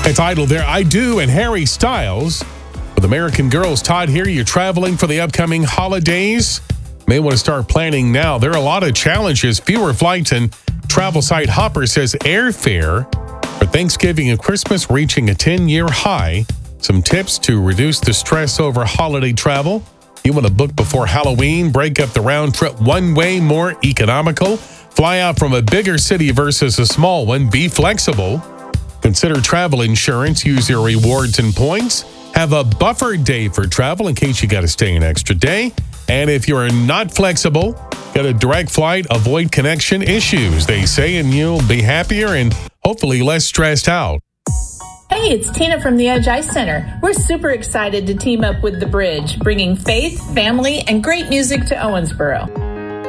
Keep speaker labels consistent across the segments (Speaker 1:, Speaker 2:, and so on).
Speaker 1: Titled there, I Do, and Harry Styles. With American Girls, Todd here. You're traveling for the upcoming holidays. May want to start planning now. There are a lot of challenges. Fewer flights, and travel site Hopper says airfare for Thanksgiving and Christmas reaching a 10-year high. Some tips to reduce the stress over holiday travel. You want to book before Halloween, break up the round trip one way, more economical. Fly out from a bigger city versus a small one. Be flexible. Consider travel insurance. Use your rewards and points. Have a buffer day for travel in case you got to stay an extra day. And if you're not flexible, get a direct flight. Avoid connection issues, they say, and you'll be happier and hopefully less stressed out.
Speaker 2: Hey, it's Tina from the Edge Ice Center. We're super excited to team up with The Bridge, bringing faith, family, and great music to Owensboro.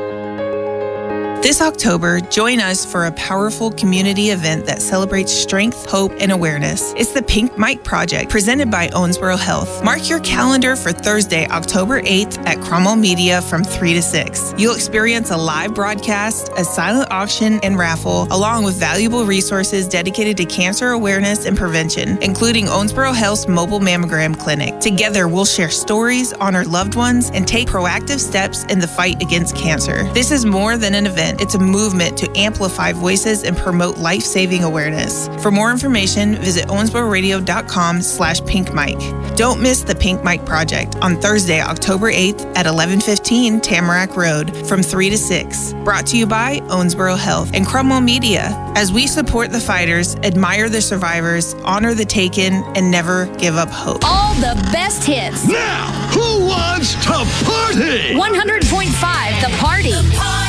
Speaker 3: This October, join us for a powerful community event that celebrates strength, hope, and awareness. It's the Pink Mike Project, presented by Owensboro Health. Mark your calendar for Thursday, October 8th at Cromwell Media from 3 to 6. You'll experience a live broadcast, a silent auction, and raffle, along with valuable resources dedicated to cancer awareness and prevention, including Owensboro Health's mobile mammogram clinic. Together, we'll share stories, honor loved ones, and take proactive steps in the fight against cancer. This is more than an event. It's a movement to amplify voices and promote life-saving awareness. For more information, visit owensbororadio.com/pinkmike. Don't miss the Pink Mike Project on Thursday, October 8th at 1115 Tamarack Road from 3 to 6. Brought to you by Owensboro Health and Cromwell Media. As we support the fighters, admire the survivors, honor the taken, and never give up hope.
Speaker 4: All the best hits.
Speaker 5: Now, who wants to party?
Speaker 4: 100.5 The Party.